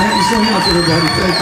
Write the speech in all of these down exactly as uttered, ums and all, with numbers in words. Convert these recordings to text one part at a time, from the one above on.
Thank you so much, everybody. Thank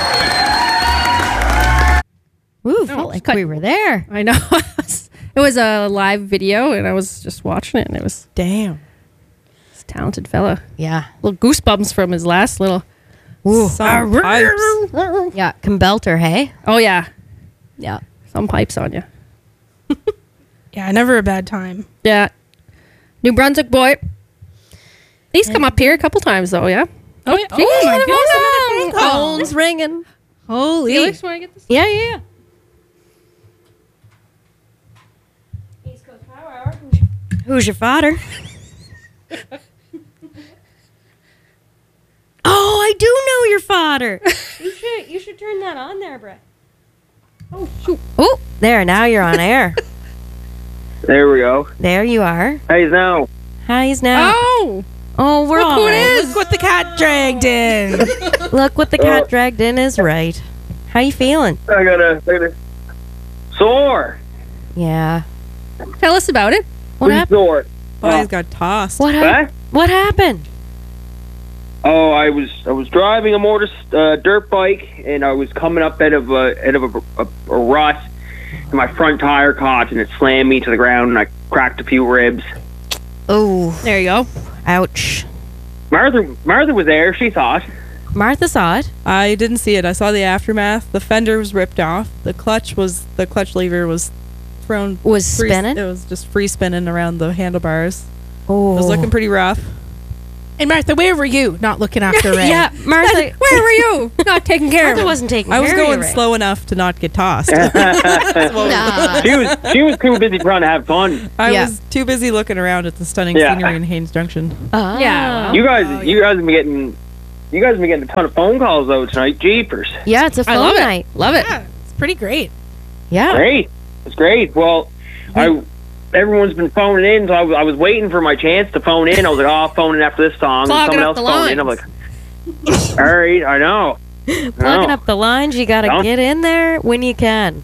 you. Ooh, felt like we were there. I know. It was a live video, and I was just watching it, and it was damn. This talented fella. Yeah. Little goosebumps from his last little. Ooh. Some pipes. Yeah, Kumbelter, hey? Oh yeah, Yeah. some pipes on you. Yeah, never a bad time. Yeah, New Brunswick boy. He's come up here a couple times though. Yeah. Oh, yeah. Jeez, Oh my another goodness, phone another phone call. Phone's ringing. Holy. Felix, want to get this? Yeah, yeah. East Coast Power Hour. Who's your father? Oh, I do know your father. You should you should turn that on there, Brett. Oh shoot. Oh, there, now you're on air. There we go. There you are. Hey, now. Hi's now. Oh. Oh, we're Look all who it right. is. Look what the cat dragged in. Look what the cat Oh. dragged in is right. How you feeling? I got a, I got a sore. Yeah. Tell us about it. What Pretty happened? sore. Boys got tossed. What happened? What? What happened? Oh, I was I was driving a motor uh, dirt bike, and I was coming up out of a out of a, a, a rut, and my front tire caught, and it slammed me to the ground, and I cracked a few ribs. Oh, There you go. ouch. Martha Martha was there. She thought. Martha saw it. I didn't see it. I saw the aftermath. The fender was ripped off. The clutch was the clutch lever was thrown. Was free, spinning? It was just free spinning around the handlebars. Oh. It was looking pretty rough. And Martha, where were you? Not looking after Ray. Yeah, Martha. Where were you? Not taking care of Martha him. wasn't taking I was care of going you, Ray. slow enough to not get tossed. Nah. She was she was too busy trying to have fun. I Yeah. was too busy looking around at the stunning Yeah. scenery in Haynes Junction. Oh. Yeah. You guys you guys have been getting you guys have been getting a ton of phone calls though tonight. Jeepers. Yeah, it's a phone I love night. it. Love it. Yeah, it's pretty great. Yeah. Great. It's great. Well, I everyone's been phoning in, so I, was- I was waiting for my chance to phone in. I was like, oh, I'll phone in after this song. Clogging and up someone else the phoned in. I'm lines. like, all right, I know. I Plugging know. up the lines, you got to Don't- get in there when you can.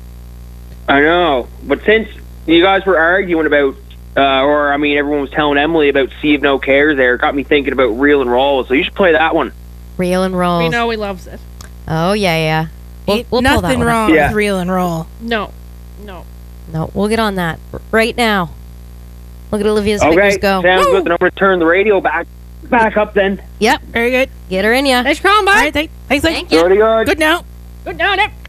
I know. But since you guys were arguing about, uh, or I mean, everyone was telling Emily about Sea of No Cares there, it got me thinking about Reel and Roll. So you should play that one. Reel and roll. We know he loves it. Oh, yeah, yeah. We'll, Ain't we'll pull that nothing one up. wrong Yeah. with reel and roll. No. No. No, we'll get on that r- right now. Look at Olivia's Okay, fingers go. sounds Woo! good. Then I'm going to turn the radio back back up then. Yep, Very good. get her in ya. Thanks for calling, All bye. right, thank, thanks. Thank you. Pretty good. Good now. Good night.